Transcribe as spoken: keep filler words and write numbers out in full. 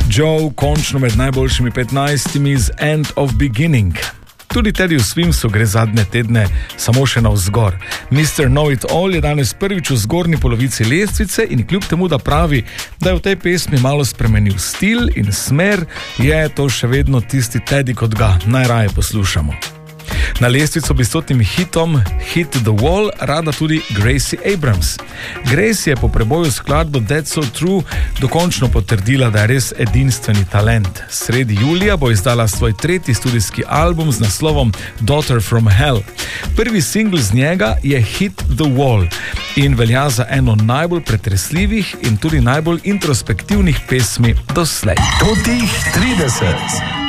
Joe končno med najboljšimi petnajstimi z End of Beginning. Tudi Teddy Swimsu gre zadnje tedne samo še navzgor. mister Know It All je danes prvič v zgornji polovici lestvice in kljub temu, da pravi, da je v tej pesmi malo spremenil stil in smer, je to še vedno tisti Teddy, kot ga najraje poslušamo. Na lestvico bi s totim hitom Hit the Wall rada tudi Gracie Abrams. Gracie je po preboju skladbo That's So True dokončno potrdila, da je res edinstveni talent. Sredi julija bo izdala svoj tretji studijski album z naslovom Daughter from Hell. Prvi singl z njega je Hit the Wall in velja za eno najbolj pretresljivih in tudi najbolj introspektivnih pesmi doslej. Totih trideset.